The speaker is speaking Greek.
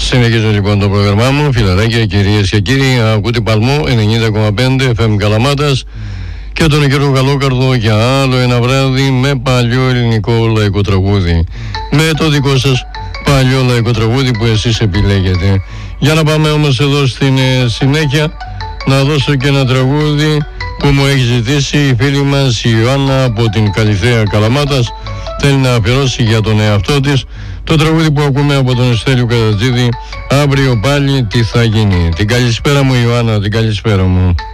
Συνεχίζω λοιπόν το πρόγραμμά μου, φιλαράκια, κυρίες και κύριοι. Ακούτε Παλμό 90,5 FM Καλαμάτας και τον κύριο Καλόκαρδο για άλλο ένα βράδυ με παλιό ελληνικό λαϊκό τραγούδι. Με το δικό σας παλιό λαϊκό τραγούδι που εσείς επιλέγετε. Για να πάμε όμως εδώ στην συνέχεια, να δώσω και ένα τραγούδι που μου έχει ζητήσει η φίλη μας η Ιωάννα από την Καλυθέα Καλαμάτας. Θέλει να αφιερώσει για τον εαυτό της το τραγούδι που ακούμε από τον Στέλιο Κατατζίδη, αύριο πάλι τι θα γίνει. Την καλησπέρα μου Ιωάννα, την καλησπέρα μου.